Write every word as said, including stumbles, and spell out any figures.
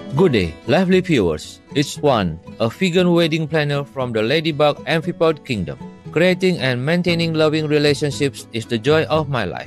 Good day, lively viewers. It's Swan, a vegan wedding planner from the Ladybug Amphipod Kingdom. Creating and maintaining loving relationships is the joy of my life.